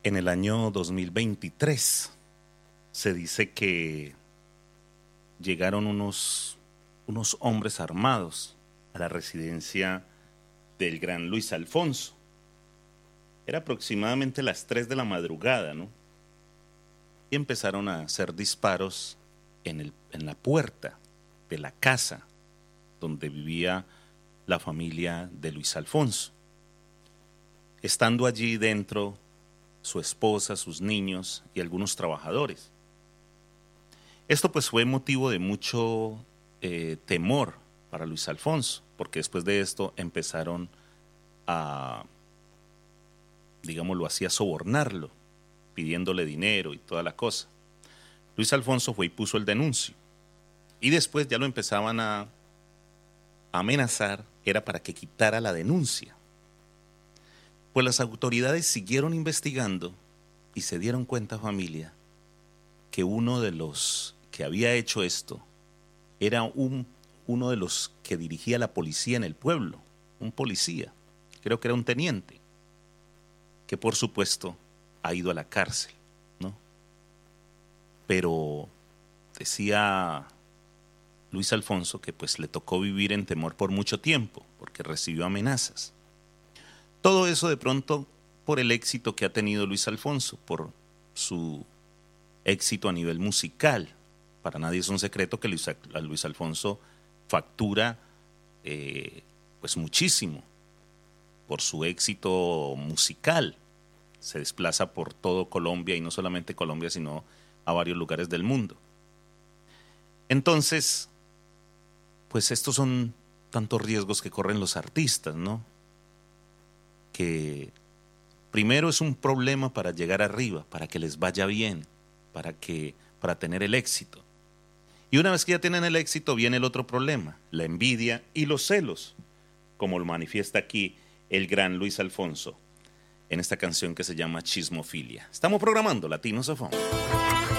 En el año 2023 se dice que llegaron unos hombres armados a la residencia del gran Luis Alfonso. Era aproximadamente las 3 de la madrugada, ¿no? Y empezaron a hacer disparos en la puerta de la casa donde vivía la familia de Luis Alfonso. Estando allí dentro su esposa, sus niños y algunos trabajadores. Esto pues fue motivo de mucho temor para Luis Alfonso, porque después de esto empezaron a, digámoslo así, a sobornarlo, pidiéndole dinero y toda la cosa. Luis Alfonso fue y puso el denuncio. Y después ya lo empezaban a amenazar, era para que quitara la denuncia. Pues las autoridades siguieron investigando y se dieron cuenta, familia, que uno de los que había hecho esto era uno de los que dirigía la policía en el pueblo, un policía, creo que era un teniente, que por supuesto ha ido a la cárcel, ¿no? Pero decía Luis Alfonso que pues le tocó vivir en temor por mucho tiempo, porque recibió amenazas. Todo eso de pronto por el éxito que ha tenido Luis Alfonso, por su éxito a nivel musical. Para nadie es un secreto que Luis Alfonso factura pues muchísimo por su éxito musical. Se desplaza por todo Colombia, y no solamente Colombia, sino a varios lugares del mundo. Entonces, pues estos son tantos riesgos que corren los artistas, ¿no? Que primero es un problema para llegar arriba, para que les vaya bien, para tener el éxito. Y una vez que ya tienen el éxito, viene el otro problema, la envidia y los celos, como lo manifiesta aquí el gran Luis Alfonso en esta canción que se llama Chismofilia. Estamos programando Latino Sofón.